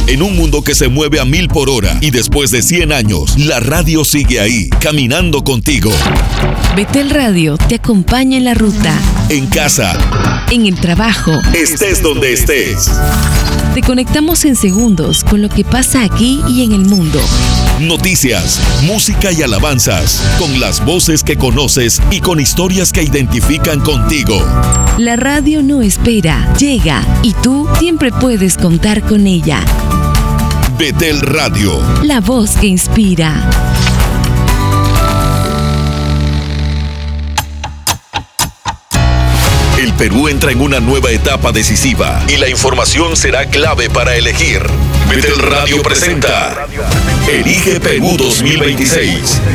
En un mundo que se mueve a 1000 por hora y después de 100 años, la radio sigue ahí, caminando contigo. Betel Radio te acompaña en la ruta, en casa, en el trabajo, estés donde estés. Te conectamos en segundos con lo que pasa aquí y en el mundo. Noticias, música y alabanzas, con las voces que conoces y con historias que identifican contigo. La radio no espera, llega y tú siempre puedes contar con ella. Betel Radio, la voz que inspira. El Perú entra en una nueva etapa decisiva y la información será clave para elegir. Betel Radio presenta Elige Perú 2026.